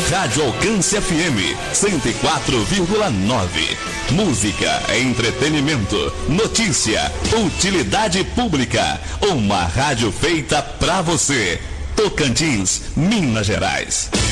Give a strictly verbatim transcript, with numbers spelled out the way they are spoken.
Rádio Alcance F M cento e quatro vírgula nove. Música, entretenimento, notícia, utilidade pública. Uma rádio feita pra você. Tocantins, Minas Gerais.